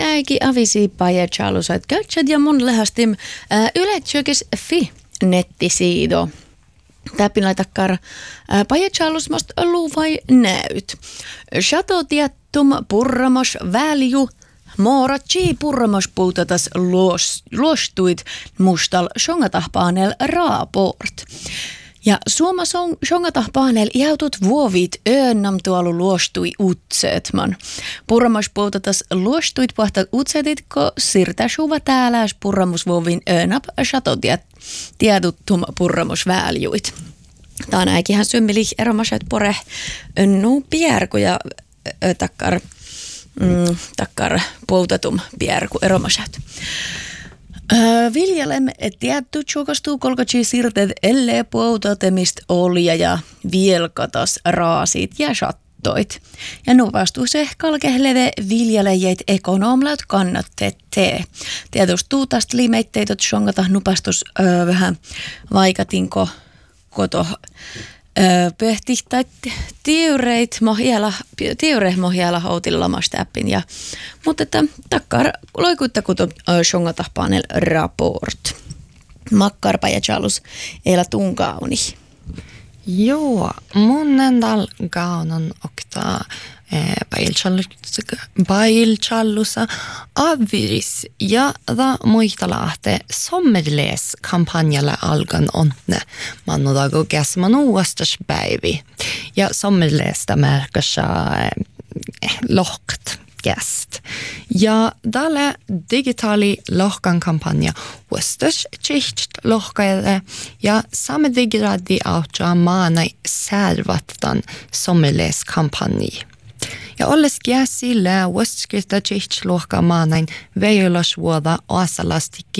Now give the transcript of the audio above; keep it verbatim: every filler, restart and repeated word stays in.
äiki avisi pajachalusait käytsät ja mun lähestim yleisökes fi nettisiido. Täpinä takkar pajachalus must luvai näyt. Chateau tiettum purramos välju. Mooratsi purramos puutatas luostuit mustal shongatahpaanel raaport. Ja suoma shongatahpaanel jäutut vuovit öönnam tuolu luostui utseetman. Purramos puutatas luostuit puhtat utsetit, ko sirtäsuva täälääs purramusvuovin öönnap chateau tieduttum purramos väljuit. Tämä äikihän symmili eromaset pore önnu pierku ja takkar, mm, takkar puutatum pierku eromaset. Öö, viljelemme tietty tjukastuu kolkotsi sirteet ellei puutatemist olja ja vielkatas raasit ja shattoit. Ja nu vastuu se kalkehleve viljelejät ekonomlat kannattette. Tietysti tuutast limeitteitä shongata nupastus öö, vähän vaikatinko koto öö, pöhti tai tiureit mohjalla tiure mohjalla houtilla mastäppin ja mutta että takkar loikutta kuto shongata panel rapport makkarpa ja chalus eila tunkauni. Joo, mun endal gaunon okta Bailchallusa avviris ja da muistalahte sommerles kampanjalla algan onne mannodago käsman uustas päivi ja sommerlesta märkässä lohkt gäst. Ja dalle digitali lohkan kampanja uustas chicht lohkaille ja samme digradi autja maanai särvattan sommerles kampanji. Ja olles käsillä uuskystä chicht lohka maanain veijolasvuoda oasalastikki